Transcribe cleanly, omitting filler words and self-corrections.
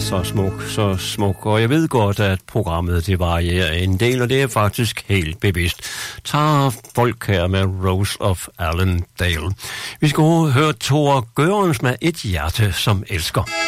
så smuk. Og jeg ved godt, at programmet det varierer en del, og det er faktisk helt bevidst. Tager folk her med Rose of Allendale. Vi skal høre Thor Gørens med Et hjerte som elsker.